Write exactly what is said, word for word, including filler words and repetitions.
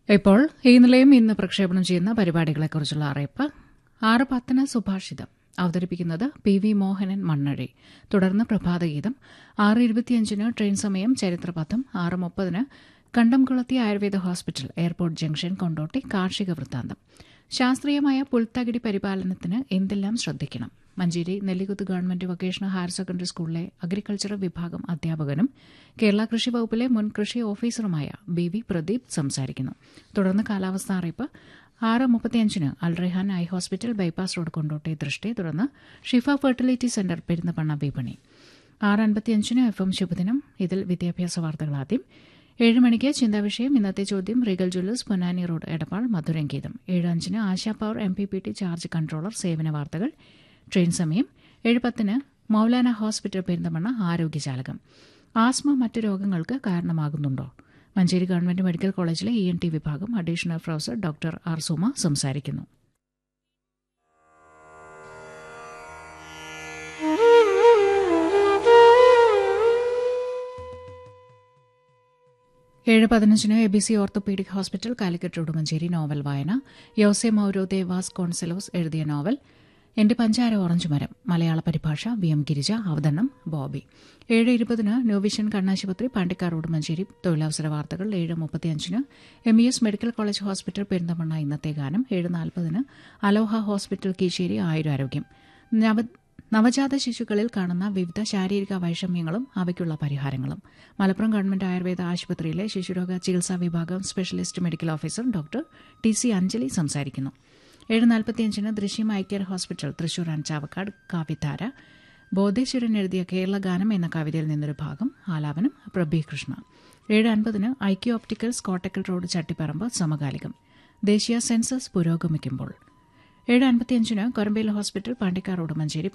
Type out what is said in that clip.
ഇപ്പോൾ ഈ നിലയം ഇന്ന് പ്രക്ഷേപണം ചെയ്യുന്ന പരിപാടികളെക്കുറിച്ചുള്ള അറിയിപ്പ്. ആറ് പത്തിന് സുഭാഷിതം അവതരിപ്പിക്കുന്നത് പി വി മോഹനൻ മണ്ണഴി. തുടർന്ന് പ്രഭാതഗീതം. ആറ് ഇരുപത്തിയഞ്ചിന് ട്രെയിൻ സമയം ചരിത്രപഥം. ആറ് മുപ്പതിന് കണ്ടംകുളത്തി Ayurveda hospital airport junction Kondotty കാർഷിക വൃത്താന്തം. ശാസ്ത്രീയമായ പുൽത്തകിടി പരിപാലനത്തിന് എന്തെല്ലാം ശ്രദ്ധിക്കണം? Manjeri Nellikuth government vocational higher secondary സ്കൂളിലെ അഗ്രികൾച്ചർ വിഭാഗം അധ്യാപകനും കേരള കൃഷി വകുപ്പിലെ മുൻ കൃഷി ഓഫീസറുമായ ബി വി പ്രദീപ് സംസാരിക്കുന്നു. തുടർന്ന് കാലാവസ്ഥാ അറിയിപ്പ്. ആറ് മുപ്പത്തിയഞ്ചിന് Al Rehan eye hospital bypass road Kondotty ദൃഷ്ടി. തുടർന്ന് ഷിഫ ഫെർട്ടിലിറ്റി സെന്റർ പെരിന്തൽമണ്ണ വിപണി. ആറ് അൻപത്തിയഞ്ചിന് എഫ് എം ശുഭദിനം. ഇതിൽ വിദ്യാഭ്യാസ വാർത്തകൾ ആദ്യം. ഏഴ് മണിക്ക് ചിന്താവിഷയം. ഇന്നത്തെ ചോദ്യം Regal Jewellers Ponnani road Edappal മധുരംഗീതം. ഏഴ് അഞ്ചിന് ASHA power M P P T charge controller സേവന വാർത്തകൾ. ട്രെയിൻ സമയം. ഏഴ് പത്തിന് മൌലാന ഹോസ്പിറ്റൽ പെരിന്തൽമണ്ണ ആരോഗ്യജാലകം. ആസ്മ മറ്റ് രോഗങ്ങൾക്ക് കാരണമാകുന്നുണ്ടോ? മഞ്ചേരി ഗവൺമെന്റ് മെഡിക്കൽ കോളേജിലെ ഇ എൻ ടി വിഭാഗം additional professor doctor R Suma സംസാരിക്കുന്നു. ഏഴ് പതിനഞ്ചിന് A B C orthopaedic hospital Calicut road Manjeri novel വായന. യോസെ മൌരോ ദേവാസ് കോൺസെലോസ് എഴുതിയ നോവൽ എന്റെ പഞ്ചാര ഓറഞ്ച് മരം. മലയാള പരിഭാഷ വി എം ഗിരിജ. അവതരണം ബോബി. ഏഴ് ഇരുപതിന് ന്യൂ വിഷൻ കണ്ണാശുപത്രി പാണ്ടിക്കാർ റോഡ് മഞ്ചേരി തൊഴിലവസര വാർത്തകൾ. ഏഴ് മുപ്പത്തിയഞ്ചിന് M E S medical college hospital Perinthalmanna ഇന്നത്തെ ഗാനം. ഏഴ് നാൽപ്പതിന് അലോഹ ഹോസ്പിറ്റൽ കീശേരി ആയുരാരോഗ്യം. നവജാത ശിശുക്കളിൽ കാണുന്ന വിവിധ ശാരീരിക വൈഷമ്യങ്ങളും അവയ്ക്കുള്ള പരിഹാരങ്ങളും. മലപ്പുറം ഗവൺമെന്റ് ആയുർവേദ ആശുപത്രിയിലെ ശിശുരോഗ ചികിത്സാ വിഭാഗം specialist medical officer doctor T C Anjali സംസാരിക്കുന്നു. ഏഴ് നാൽപ്പത്തിയഞ്ചിന് ദൃശ്യം eye care hospital Thrissur and Chavakkad കാവ്യധാര. ബോധേശ്വരൻ എഴുതിയ കേരള ഗാനം എന്ന കവിതയിൽ നിന്നൊരു ഭാഗം. ആലാപനം പ്രഭി കൃഷ്ണ. ഏഴ് അൻപതിന് IQ opticals Kottakkal road Chattiparamba സമകാലികം. ദേശീയ സെൻസസ് പുരോഗമിക്കുമ്പോൾ. ഏഴ് അൻപത്തിയഞ്ചിന് കൊരമ്പേൽ ഹോസ്പിറ്റൽ പാണ്ടിക്കാർ റോഡ് മഞ്ചേരി